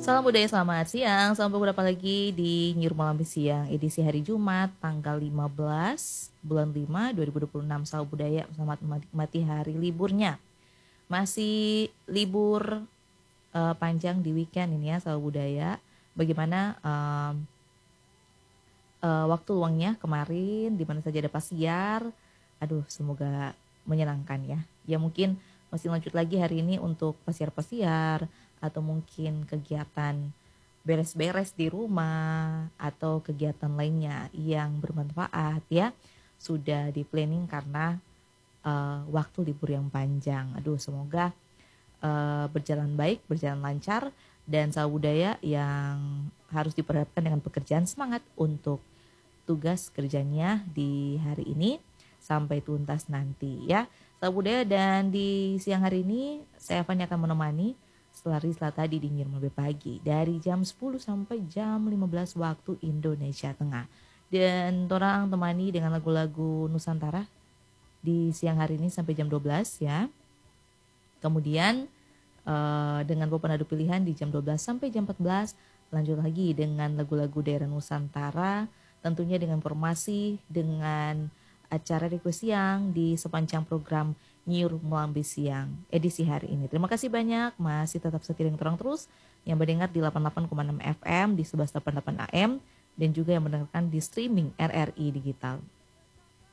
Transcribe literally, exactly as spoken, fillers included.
Salam budaya, selamat siang. Sampai berapa lagi di Nyur Malam Siang edisi hari Jumat tanggal lima belas bulan lima dua ribu dua puluh enam. Salam budaya, selamat menikmati hari liburnya. Masih libur uh, panjang di weekend ini ya, salam budaya. Bagaimana um, uh, waktu luangnya kemarin, di mana saja ada pasiar. Aduh, semoga menyenangkan ya. Ya mungkin masih lanjut lagi hari ini untuk pasiar-pasiar atau mungkin kegiatan beres-beres di rumah atau kegiatan lainnya yang bermanfaat ya, sudah di planning karena uh, waktu libur yang panjang. Aduh, semoga uh, berjalan baik, berjalan lancar, dan salam budaya yang harus diperhadapkan dengan pekerjaan semangat untuk tugas kerjanya di hari ini sampai tuntas nanti ya. Salam budaya, dan di siang hari ini saya Fani akan menemani setelah Risla tadi di Nyir Lebih Pagi dari jam sepuluh sampai jam lima belas waktu Indonesia Tengah. Dan orang temani dengan lagu-lagu Nusantara di siang hari ini sampai jam dua belas ya. Kemudian uh, dengan pepandu pilihan di jam dua belas sampai jam empat belas, lanjut lagi dengan lagu-lagu daerah Nusantara, tentunya dengan informasi, dengan acara request siang di sepanjang program Nyur Melambi Siang edisi hari ini. Terima kasih banyak, masih tetap setia dengan terang terus yang mendengar di delapan puluh delapan koma enam F M, di sebelas delapan puluh delapan A M, dan juga yang mendengarkan di streaming R R I Digital.